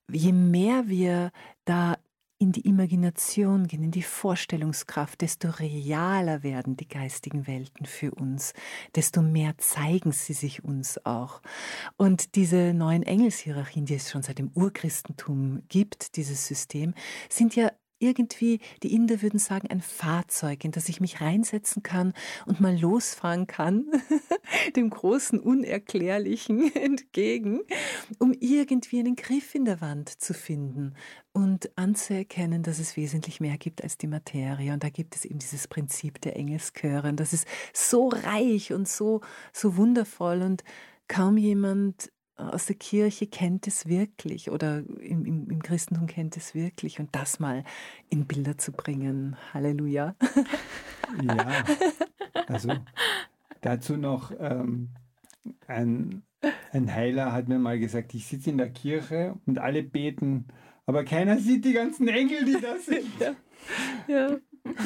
je mehr wir da in die Imagination gehen, in die Vorstellungskraft, desto realer werden die geistigen Welten für uns, desto mehr zeigen sie sich uns auch. Und diese neuen Engelshierarchien, die es schon seit dem Urchristentum gibt, dieses System, sind ja irgendwie, die Inder würden sagen, ein Fahrzeug, in das ich mich reinsetzen kann und mal losfahren kann, dem großen Unerklärlichen entgegen, um irgendwie einen Griff in der Wand zu finden und anzuerkennen, dass es wesentlich mehr gibt als die Materie. Und da gibt es eben dieses Prinzip der Engelschöre. Und das ist so reich und so wundervoll, und kaum jemand aus der Kirche kennt es wirklich, oder im Christentum kennt es wirklich, und das mal in Bilder zu bringen. Halleluja. Ja, also dazu noch ein Heiler hat mir mal gesagt, ich sitze in der Kirche und alle beten, aber keiner sieht die ganzen Engel, die da sind. Ja. Ja.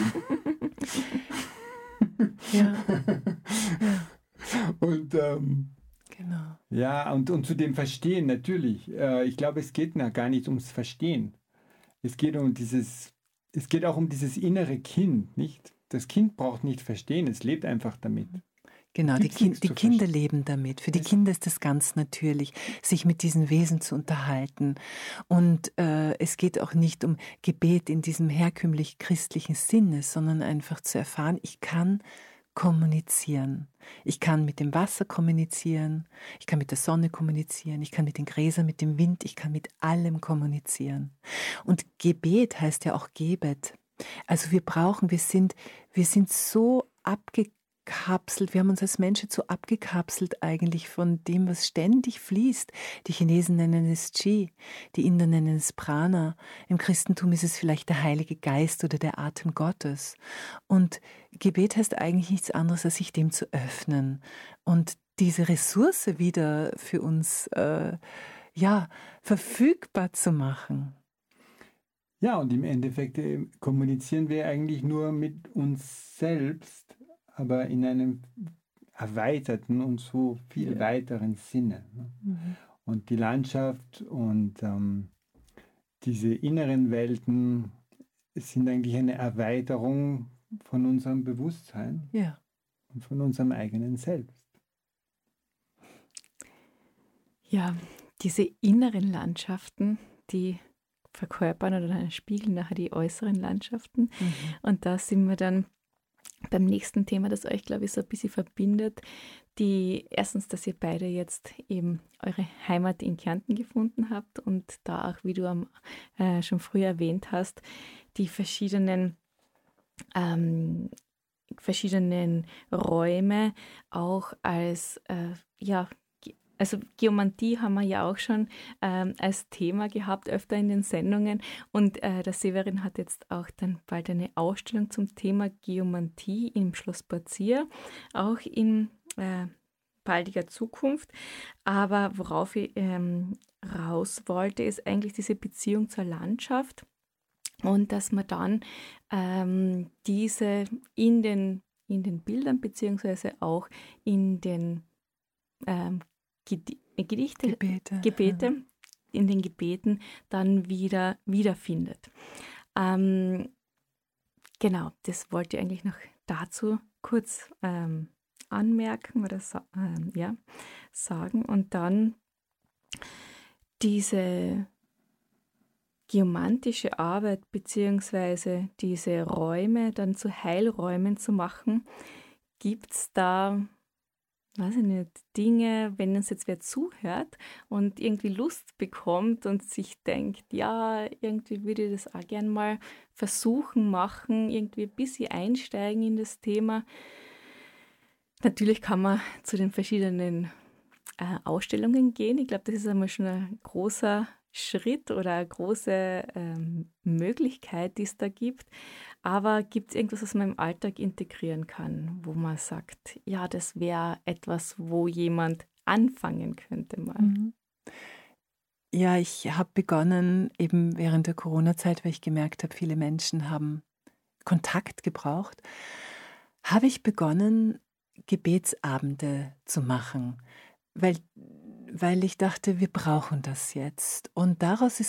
Ja. Ja. Und Genau. ja, und zu dem Verstehen natürlich. Ich glaube, es geht gar nicht ums Verstehen. Es geht auch um dieses innere Kind, nicht? Das Kind braucht nicht verstehen, es lebt einfach damit. Genau, die Kinder leben damit. Für die Kinder ist es ganz natürlich, sich mit diesen Wesen zu unterhalten. Und es geht auch nicht um Gebet in diesem herkömmlich christlichen Sinne, sondern einfach zu erfahren, ich kann kommunizieren. Ich kann mit dem Wasser kommunizieren, ich kann mit der Sonne kommunizieren, ich kann mit den Gräsern, mit dem Wind, ich kann mit allem kommunizieren. Und Gebet heißt ja auch Gebet. Also wir sind so abgekapselt, wir haben uns als Menschen so abgekapselt eigentlich von dem, was ständig fließt. Die Chinesen nennen es Qi, die Inder nennen es Prana. Im Christentum ist es vielleicht der Heilige Geist oder der Atem Gottes. Und Gebet heißt eigentlich nichts anderes, als sich dem zu öffnen und diese Ressource wieder für uns verfügbar zu machen. Ja, und im Endeffekt kommunizieren wir eigentlich nur mit uns selbst, aber in einem erweiterten und so viel weiteren Sinne. Ne? Mhm. Und die Landschaft und diese inneren Welten sind eigentlich eine Erweiterung von unserem Bewusstsein und von unserem eigenen Selbst. Ja, diese inneren Landschaften, die verkörpern oder spiegeln nachher die äußeren Landschaften. Mhm. Und da sind wir dann beim nächsten Thema, das euch, glaube ich, so ein bisschen verbindet. Erstens, dass ihr beide jetzt eben eure Heimat in Kärnten gefunden habt und da auch, wie du schon früher erwähnt hast, die verschiedenen Räume auch als also Geomantie haben wir ja auch schon als Thema gehabt, öfter in den Sendungen. Und der Severin hat jetzt auch dann bald eine Ausstellung zum Thema Geomantie im Schloss Borzia, auch in baldiger Zukunft. Aber worauf ich raus wollte, ist eigentlich diese Beziehung zur Landschaft und dass man dann diese in den Bildern beziehungsweise auch in den Gebete in den Gebeten dann wiederfindet. Genau, das wollte ich eigentlich noch dazu kurz anmerken oder sagen. Und dann diese geomantische Arbeit beziehungsweise diese Räume dann zu Heilräumen zu machen, gibt es da, weiß ich nicht, Dinge, wenn uns jetzt wer zuhört und irgendwie Lust bekommt und sich denkt, ja, irgendwie würde ich das auch gern mal versuchen, machen, irgendwie ein bisschen einsteigen in das Thema. Natürlich kann man zu den verschiedenen Ausstellungen gehen. Ich glaube, das ist einmal schon ein großer Schritt oder eine große Möglichkeit, die es da gibt. Aber gibt es irgendwas, was man im Alltag integrieren kann, wo man sagt, ja, das wäre etwas, wo jemand anfangen könnte mal? Mhm. Ja, ich habe begonnen, eben während der Corona-Zeit, weil ich gemerkt habe, viele Menschen haben Kontakt gebraucht, habe ich begonnen, Gebetsabende zu machen, weil ich dachte, wir brauchen das jetzt. Und daraus ist